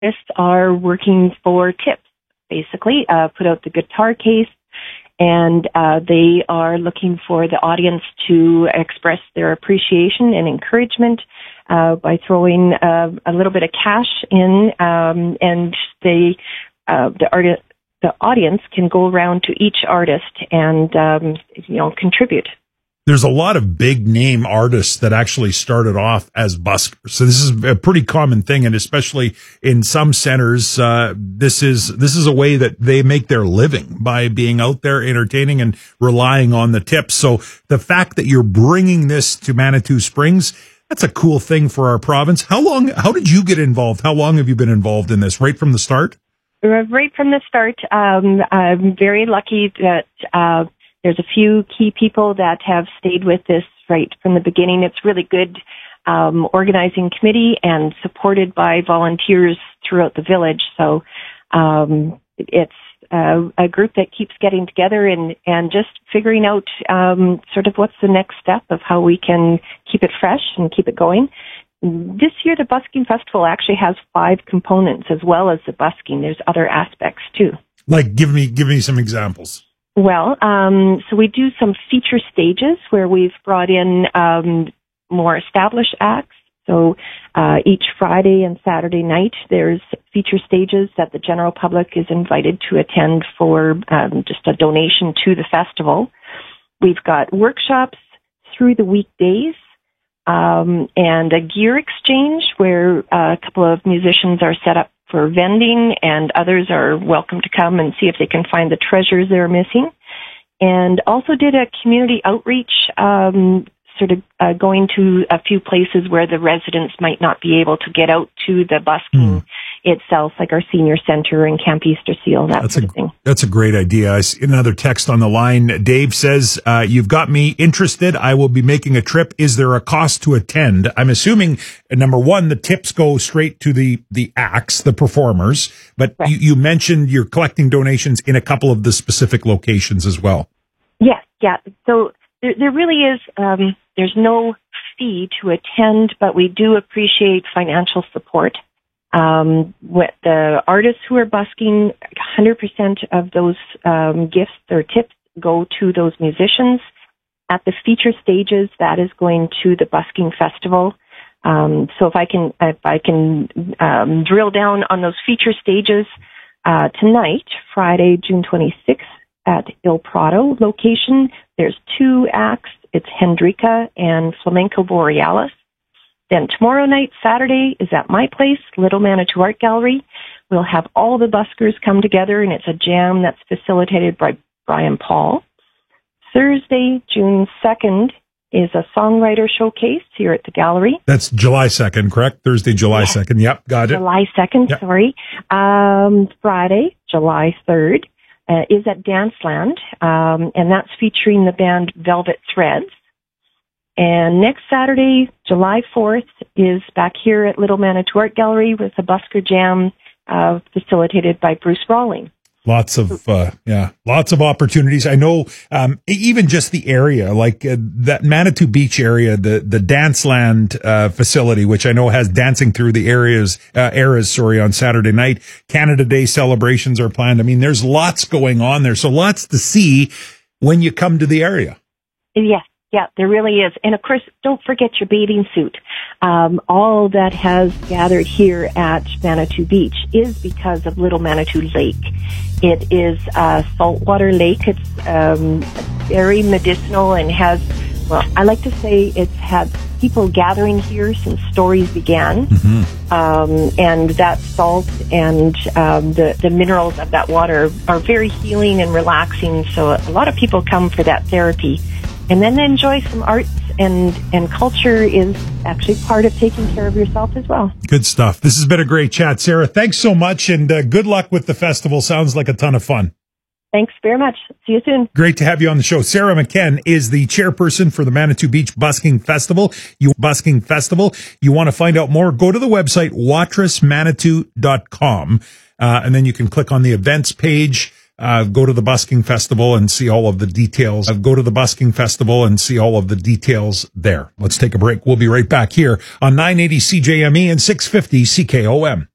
artists are working for tips, basically, put out the guitar case, and they are looking for the audience to express their appreciation and encouragement by throwing a little bit of cash in, and the audience can go around to each artist and contribute. There's a lot of big name artists that actually started off as buskers. So this is a pretty common thing. And especially in some centers, this is a way that they make their living by being out there entertaining and relying on the tips. So the fact that you're bringing this to Manitou Springs, that's a cool thing for our province. How did you get involved? How long have you been involved in this? Right from the start? Right from the start. I'm very lucky that, there's a few key people that have stayed with this right from the beginning. It's really good organizing committee and supported by volunteers throughout the village. So it's a group that keeps getting together and just figuring out sort of what's the next step of how we can keep it fresh and keep it going. This year, the Busking Festival actually has 5 components as well as the busking. There's other aspects too. Like, give me some examples. Well, so we do some feature stages where we've brought in more established acts. So each Friday and Saturday night, there's feature stages that the general public is invited to attend for just a donation to the festival. We've got workshops through the weekdays and a gear exchange where a couple of musicians are set up for vending, and others are welcome to come and see if they can find the treasures they're missing. And also did a community outreach, going to a few places where the residents might not be able to get out to the busking itself, like our senior center and Camp Easter Seal, sort of thing. That's a great idea. I see another text on the line. Dave says, you've got me interested. I will be making a trip. Is there a cost to attend? I'm assuming, number one, the tips go straight to the acts, the performers, but right. you mentioned you're collecting donations in a couple of the specific locations as well. Yes, yeah. So there really is, there's no fee to attend, but we do appreciate financial support. With the artists who are busking, 100% of those gifts or tips go to those musicians. At the feature stages, that is going to the Busking Festival. So if I can drill down on those feature stages, tonight, Friday, June 26th, at Il Prado location, there's 2 acts. It's Hendrika and Flamenco Borealis. Then tomorrow night, Saturday, is at my place, Little Manitou Art Gallery. We'll have all the buskers come together, and it's a jam that's facilitated by Brian Paul. Thursday, June 2nd, is a songwriter showcase here at the gallery. That's July 2nd, correct? Thursday, July 2nd. Yep, got it. July 2nd, yep. Sorry. Friday, July 3rd, is at Danceland, and that's featuring the band Velvet Threads. And next Saturday, July 4th, is back here at Little Manitou Art Gallery with a busker jam facilitated by Bruce Rawling. Lots of opportunities. I know, even just the area, like that Manitou Beach area, the Danceland facility, which I know has dancing through the eras on Saturday night. Canada Day celebrations are planned. I mean, there's lots going on there. So lots to see when you come to the area. Yes. Yeah, there really is. And of course, don't forget your bathing suit. All that has gathered here at Manitou Beach is because of Little Manitou Lake. It is a saltwater lake. It's very medicinal and has, well, I like to say it's had people gathering here since stories began. Mm-hmm. And that salt and the minerals of that water are very healing and relaxing. So a lot of people come for that therapy. And then enjoy some arts and culture is actually part of taking care of yourself as well. Good stuff. This has been a great chat, Sarah. Thanks so much, and good luck with the festival. Sounds like a ton of fun. Thanks very much. See you soon. Great to have you on the show. Sarah McKen is the chairperson for the Manitou Beach Busking Festival. You want to find out more, go to the website, watrasmanitou.com, and then you can click on the events page. Go to the Busking Festival and see all of the details. There. Let's take a break. We'll be right back here on 980 CJME and 650 CKOM.